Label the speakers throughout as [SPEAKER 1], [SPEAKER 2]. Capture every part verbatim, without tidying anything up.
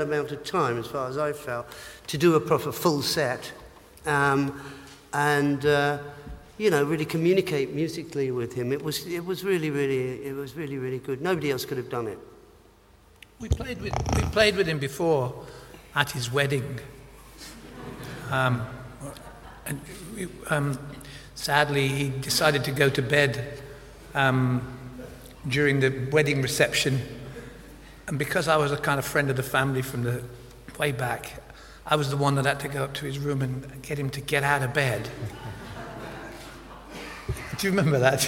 [SPEAKER 1] amount of time, as far as I felt, to do a proper full set, um, and uh, you know, really communicate musically with him. It was it was really really it was really really good. Nobody else could have done it.
[SPEAKER 2] We played with we played with him before at his wedding, um, and we, um, sadly he decided to go to bed um, during the wedding reception, and because I was a kind of friend of the family from the way back, I was the one that had to go up to his room and get him to get out of bed. Do you remember that?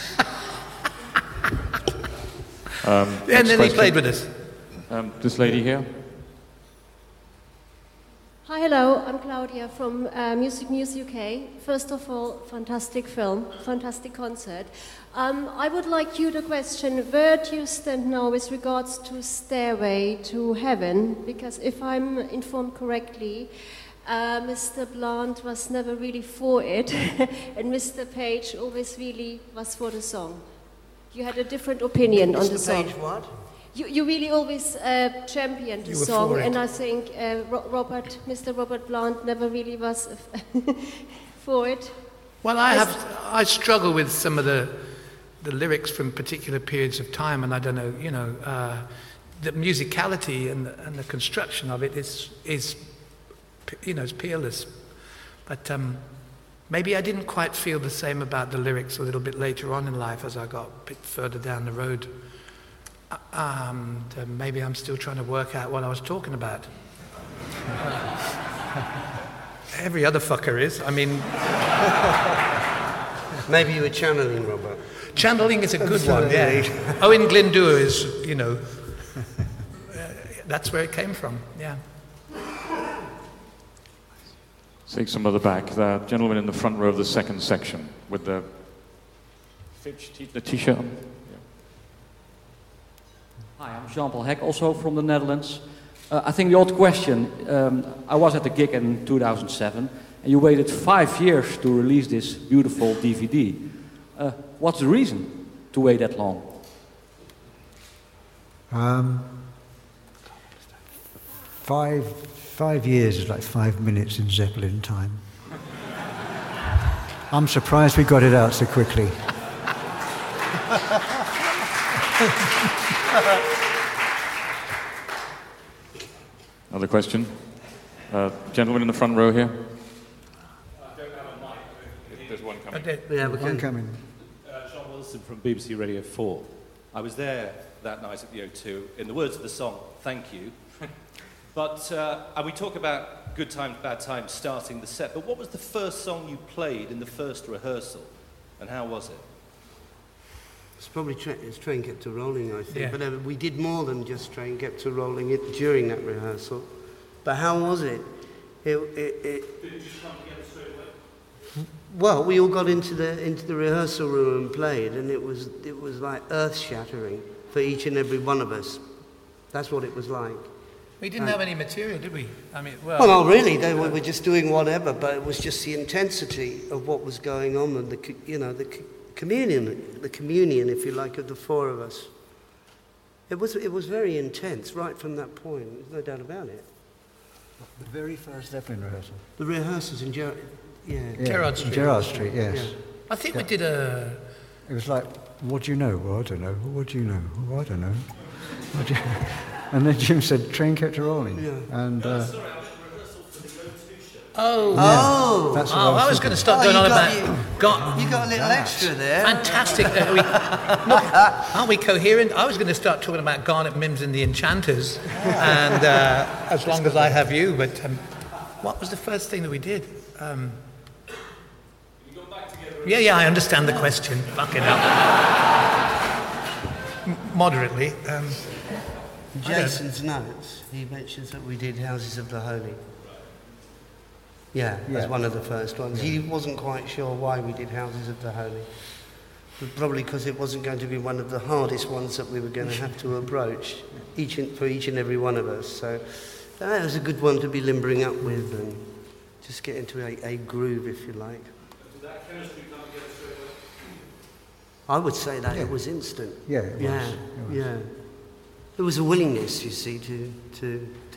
[SPEAKER 3] um,
[SPEAKER 2] and then
[SPEAKER 3] question.
[SPEAKER 2] he played with us.
[SPEAKER 3] Um, this lady here.
[SPEAKER 4] Hi, hello, I'm Claudia from uh, Music News U K. First of all, fantastic film, fantastic concert. Um, I would like you to question, where do you stand now with regards to Stairway to Heaven? Because if I'm informed correctly, uh, Mister Blunt was never really for it, and Mister Page always really was for the song. You had a different opinion on the song.
[SPEAKER 1] Mister Page what?
[SPEAKER 4] You, you really always uh, championed the
[SPEAKER 2] You were
[SPEAKER 4] song,
[SPEAKER 2] for it.
[SPEAKER 4] and I think uh, Ro- Robert, Mister Robert Blunt never really was for it.
[SPEAKER 2] Well, I have I struggle with some of the the lyrics from particular periods of time, and I don't know, you know, uh, the musicality and the, and the construction of it is is you know, is peerless. But um, maybe I didn't quite feel the same about the lyrics a little bit later on in life as I got a bit further down the road. Um, uh, maybe I'm still trying to work out what I was talking about. Every other fucker is. I mean,
[SPEAKER 1] Maybe you were channeling, Robert.
[SPEAKER 2] channeling is a good one. Yeah. Owen Glyndŵr is, you know, uh, that's where it came from. Yeah.
[SPEAKER 3] Take some of the back. The gentleman in the front row of the second section with the Fitch t- the t-shirt on.
[SPEAKER 5] Hi, I'm Jean-Paul Heck, also from the Netherlands. Uh, I think the old question, um, I was at the gig in two thousand seven, and you waited five years to release this beautiful D V D. Uh, what's the reason to wait that long?
[SPEAKER 6] Um, five, five years is like five minutes in Zeppelin time. I'm surprised we got it out so quickly.
[SPEAKER 3] Another question? Uh, gentleman in the front row here.
[SPEAKER 7] I don't have a mic, but
[SPEAKER 3] There's one coming.
[SPEAKER 2] Okay.
[SPEAKER 1] Yeah, we
[SPEAKER 6] One
[SPEAKER 1] can.
[SPEAKER 6] coming.
[SPEAKER 7] Uh, John Wilson from B B C Radio four. I was there that night at the O two. In the words of the song, thank you. But, uh, and we talk about good times, bad times, starting the set, but what was the first song you played in the first rehearsal, and how was it?
[SPEAKER 1] It's probably tra- it's Train Kept a Rolling, I think.
[SPEAKER 2] Yeah.
[SPEAKER 1] But uh, we did more than just Train Kept a Rolling it during that rehearsal. But how was it? It, it, it
[SPEAKER 7] Did it just come together straight away?
[SPEAKER 1] well, we all got into the into the rehearsal room and played, and it was it was like earth shattering for each and every one of us. That's what it was like.
[SPEAKER 2] We didn't have any material, did we? I mean, well,
[SPEAKER 1] Well, not really. They were, were just doing whatever, but it was just the intensity of what was going on, and the co- you know the co- communion, the communion, if you like, of the four of us. It was it was very intense right from that point. There's no doubt about it.
[SPEAKER 6] The very first Zeppelin rehearsal.
[SPEAKER 1] The rehearsals in Ger- yeah.
[SPEAKER 6] Yeah,
[SPEAKER 2] Gerrard
[SPEAKER 6] in
[SPEAKER 2] Street.
[SPEAKER 6] Gerrard Street, yes.
[SPEAKER 1] Yeah.
[SPEAKER 2] I think we did a.
[SPEAKER 6] It was like, what do you know? Well, I don't know. What do you know? Well, I don't know. What do you... And then Jim said, Train Kept a Rolling.
[SPEAKER 1] Yeah.
[SPEAKER 6] And, uh,
[SPEAKER 2] Oh,
[SPEAKER 1] Oh,
[SPEAKER 6] that's what
[SPEAKER 2] oh, I was
[SPEAKER 6] thinking.
[SPEAKER 2] going to start
[SPEAKER 1] Oh,
[SPEAKER 2] going
[SPEAKER 1] you
[SPEAKER 2] on
[SPEAKER 1] got-
[SPEAKER 2] about. Got,
[SPEAKER 1] you got a little extra there.
[SPEAKER 2] fantastic. Are we, look, aren't we coherent? I was going to start talking about Garnet Mims and the Enchanters, and uh, as long as I have you. But um, what was the first thing that we did? Um, yeah, yeah, I understand the question. Fuck it up. M- Moderately. Um,
[SPEAKER 1] Jason's notes, he mentions that we did Houses of the Holy. Yeah,
[SPEAKER 6] Yeah.
[SPEAKER 1] as one of the first ones. He wasn't quite sure why we did Houses of the Holy. But probably because it wasn't going to be one of the hardest ones that we were going to have to approach each and, for each and every one of us. So that was a good one to be limbering up with and just get into a, a groove, if you like.
[SPEAKER 7] Did that chemistry come together straight away?
[SPEAKER 1] I would say that
[SPEAKER 6] Yeah.
[SPEAKER 1] it was instant.
[SPEAKER 6] Yeah, it was.
[SPEAKER 1] Yeah,
[SPEAKER 6] It was.
[SPEAKER 1] yeah. There was a willingness, you see, to, to,